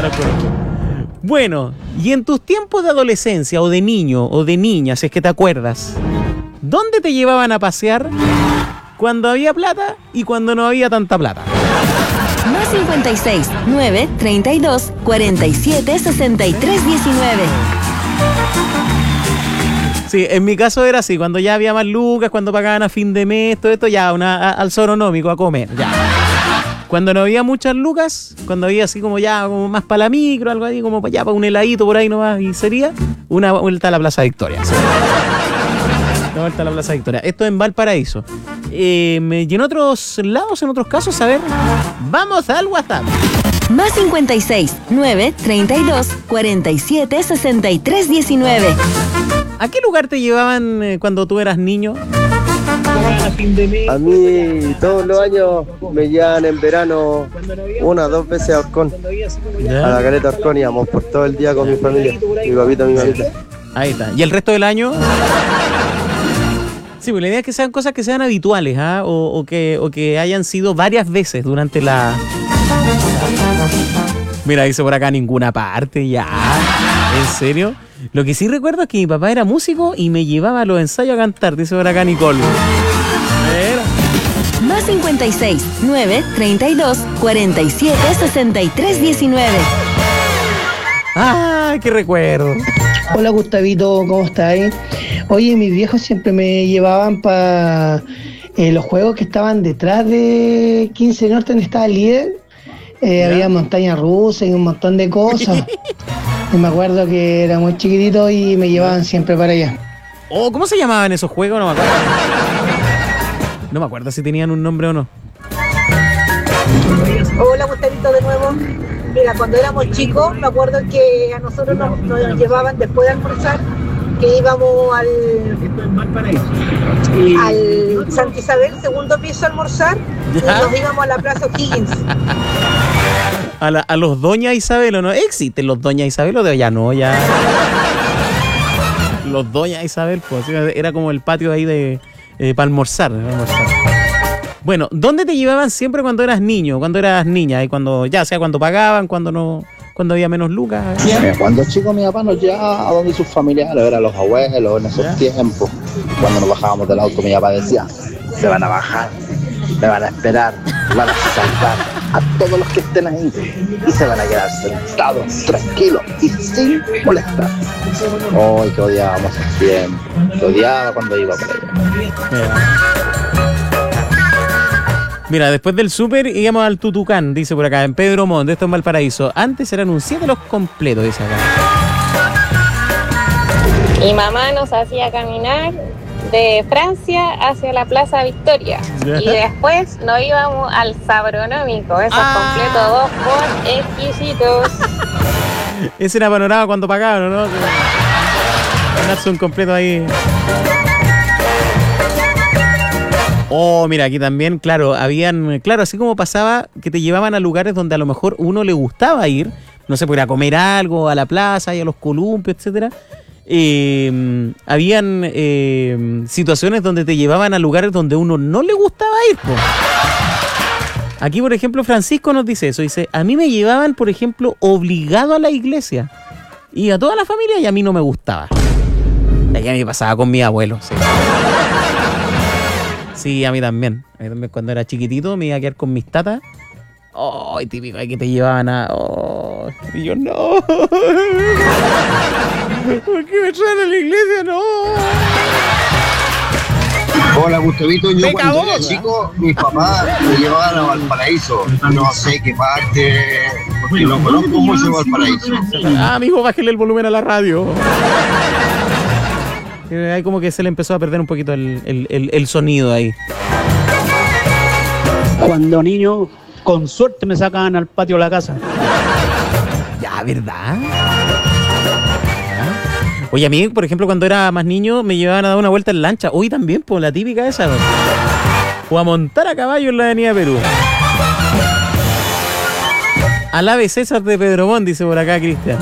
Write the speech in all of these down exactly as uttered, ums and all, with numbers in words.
Ya los conozco. Bueno, y en tus tiempos de adolescencia o de niño o de niña, si es que te acuerdas, ¿dónde te llevaban a pasear cuando había plata y cuando no había tanta plata? Más cincuenta y seis, nueve, treinta y dos, cuarenta y siete, sesenta y tres, diecinueve. Sí, en mi caso era así, cuando ya había más lucas, cuando pagaban a fin de mes, todo esto, ya una, a, al zoronómico a comer, ya. Cuando no había muchas lucas, cuando había así como ya como más para la micro, algo así, como para allá, para un heladito por ahí nomás, y sería una vuelta a la Plaza Victoria. ¿Sí? Una vuelta a la Plaza Victoria. Esto en Valparaíso. Eh, y en otros lados, en otros casos, a ver, vamos al WhatsApp. Más cincuenta y seis, nueve, treinta y dos, cuarenta y siete, sesenta y tres, diecinueve. ¿A qué lugar te llevaban eh, cuando tú eras niño? A mí todos los años me llevan en verano una o dos veces a Orcón. ¿Ya? A la caleta Orcón íbamos por todo el día con mi familia, mi papito, mi mamita. Ahí está. ¿Y el resto del año? Sí, pues la idea es que sean cosas que sean habituales, ¿ah? O, o, que, o que hayan sido varias veces durante la... Mira, dice por acá ninguna parte, ya. ¿En serio? Lo que sí recuerdo es que mi papá era músico y me llevaba a los ensayos a cantar, dice por acá Nicole. Mira. Más cincuenta y seis, nueve, treinta y dos, cuarenta y siete, sesenta y tres, diecinueve. ¡Ay, qué recuerdo! Hola Gustavito, ¿cómo estáis? Oye, mis viejos siempre me llevaban para eh, los juegos que estaban detrás de quince Norte, donde estaba el líder. Eh, había montañas rusas y un montón de cosas. Y me acuerdo que era muy chiquitito y me llevaban siempre para allá. Oh, ¿cómo se llamaban esos juegos? No me acuerdo. No me acuerdo si tenían un nombre o no. Hola Gustavito de nuevo. Mira, cuando éramos chicos, me acuerdo que a nosotros nos, nos llevaban después de almorzar, que íbamos al, al Santa Isabel, segundo piso, a almorzar, ¿ya? Y nos íbamos a la Plaza O'Higgins. A, la, a los Doña Isabel, ¿o no? ¿Existen los Doña Isabel o de ya no? Ya. Los Doña Isabel, pues era como el patio ahí de eh, para almorzar, para almorzar. Bueno, ¿dónde te llevaban siempre cuando eras niño, cuando eras niña? Y cuando, ya sea cuando pagaban, cuando no, cuando había menos lucas. Eh, cuando chico mi papá nos llevaba a donde sus familiares, a ver a los abuelos en esos ¿ya? tiempos. Cuando nos bajábamos del auto, mi papá decía, se van a bajar, me van a esperar, van a salvar a todos los que estén ahí y se van a quedar sentados, tranquilos y sin molestar. Oh, que odiábamos el tiempo, que odiaba cuando iba por allá. Mira. Mira, después del súper íbamos al Tutucán, dice por acá, en Pedro Montt, esto en Valparaíso. Antes eran un siete los completos, dice acá. Mi mamá nos hacía caminar de Francia hacia la Plaza Victoria. ¿Ya? Y después nos íbamos al Sabronómico, esos ah. completos dos por exquisitos. Ese era panorama cuando pagaban, ¿no? Ganarse un completo ahí. Oh, mira, aquí también, claro, habían, claro, así como pasaba que te llevaban a lugares donde a lo mejor uno le gustaba ir, no sé, pues ir a comer algo, a la plaza, y a los columpios, etcétera. Eh, habían eh, situaciones donde te llevaban a lugares donde uno no le gustaba ir, po. Aquí, por ejemplo, Francisco nos dice eso, dice, a mí me llevaban, por ejemplo, obligado a la iglesia, y a toda la familia, y a mí no me gustaba. Aquí a mí me pasaba con mi abuelo, sí. Sí, a mí también. A mí también cuando era chiquitito me iba a quedar con mis tatas. Oh, típico, que te llevaban a... Oh, y yo, no. ¿Por qué me traen a la iglesia? No. Hola, Gustavito. Yo me cuando cagó, era chico, mis papás me llevaban a Valparaíso. No sé qué parte, porque no conozco mucho Valparaíso. Ah, mijo, bájale el volumen a la radio. Ahí como que se le empezó a perder un poquito el, el, el, el sonido ahí. Cuando niño, con suerte me sacaban al patio de la casa. Ya, ¿verdad? Oye, a mí, por ejemplo, cuando era más niño, me llevaban a dar una vuelta en lancha. Hoy también, pues, la típica esa. ¿No? O a montar a caballo en la avenida Perú. Alabe César de Pedro Montt, dice por acá Cristian.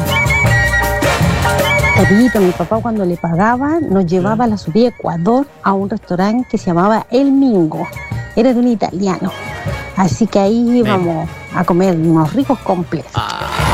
Papito, mi papá cuando le pagaban nos llevaba a la subida Ecuador a un restaurante que se llamaba El Mingo. Era de un italiano. Así que ahí íbamos a comer unos ricos completos. Ah.